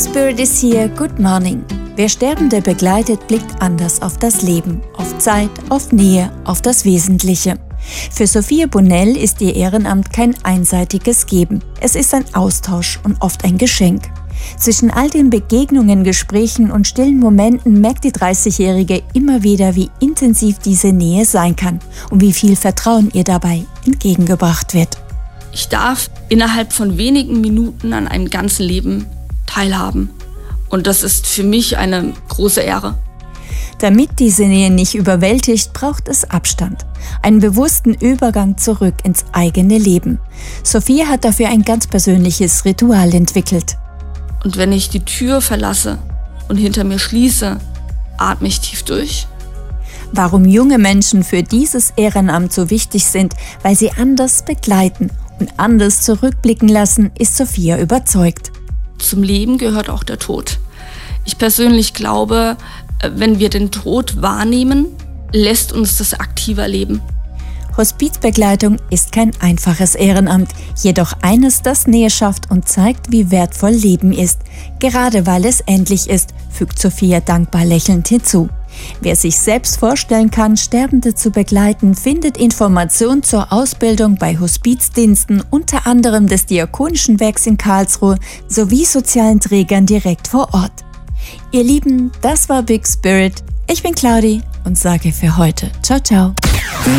Spirit is here, good morning. Wer Sterbende begleitet, blickt anders auf das Leben, auf Zeit, auf Nähe, auf das Wesentliche. Für Sophia Bonnell ist ihr Ehrenamt kein einseitiges Geben. Es ist ein Austausch und oft ein Geschenk. Zwischen all den Begegnungen, Gesprächen und stillen Momenten merkt die 30-Jährige immer wieder, wie intensiv diese Nähe sein kann und wie viel Vertrauen ihr dabei entgegengebracht wird. Ich darf innerhalb von wenigen Minuten an einem ganzen Leben teilhaben. Und das ist für mich eine große Ehre. Damit diese Nähe nicht überwältigt, braucht es Abstand. Einen bewussten Übergang zurück ins eigene Leben. Sophia hat dafür ein ganz persönliches Ritual entwickelt. Und wenn ich die Tür verlasse und hinter mir schließe, atme ich tief durch. Warum junge Menschen für dieses Ehrenamt so wichtig sind, weil sie anders begleiten und anders zurückblicken lassen, ist Sophia überzeugt. Zum Leben gehört auch der Tod. Ich persönlich glaube, wenn wir den Tod wahrnehmen, lässt uns das aktiver leben. Hospizbegleitung ist kein einfaches Ehrenamt, jedoch eines, das Nähe schafft und zeigt, wie wertvoll Leben ist. Gerade weil es endlich ist, fügt Sophia dankbar lächelnd hinzu. Wer sich selbst vorstellen kann, Sterbende zu begleiten, findet Informationen zur Ausbildung bei Hospizdiensten, unter anderem des Diakonischen Werks in Karlsruhe, sowie sozialen Trägern direkt vor Ort. Ihr Lieben, das war Big Spirit. Ich bin Claudi und sage für heute ciao, ciao.